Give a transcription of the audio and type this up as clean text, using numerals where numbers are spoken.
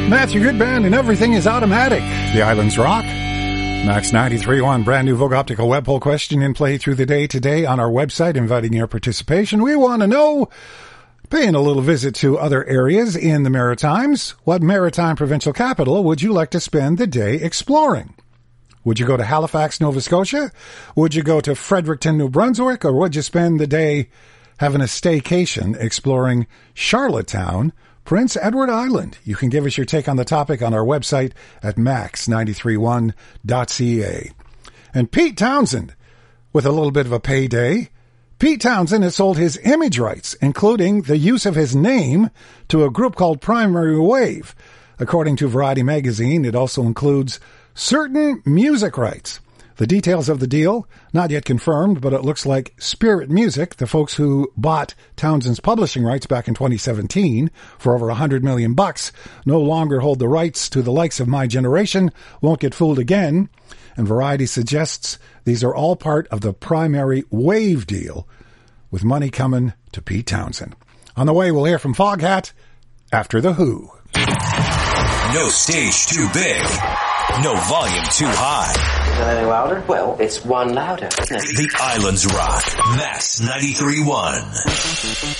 Matthew Goodband and Everything is Automatic. The Islands Rock. Max 93.1, brand new Vogue Optical web poll question in play through the day today on our website, inviting your participation. We want to know, paying a little visit to other areas in the Maritimes, what maritime provincial capital would you like to spend the day exploring? Would you go to Halifax, Nova Scotia? Would you go to Fredericton, New Brunswick? Or would you spend the day having a staycation exploring Charlottetown, Prince Edward Island? You can give us your take on the topic on our website at max931.ca. And Pete Townsend, with a little bit of a payday. Pete Townsend has sold his image rights, including the use of his name, to a group called Primary Wave. According to Variety magazine, it also includes certain music rights. The details of the deal, not yet confirmed, but it looks like Spirit Music, the folks who bought Townsend's publishing rights back in 2017 for over $100 million, no longer hold the rights to the likes of My Generation, Won't Get Fooled Again, and Variety suggests these are all part of the Primary Wave deal, with money coming to Pete Townsend. On the way, we'll hear from Foghat after The Who. No stage too big. No volume too high. Is it any louder? Well, it's one louder. The Islands Rock. Max 93.1.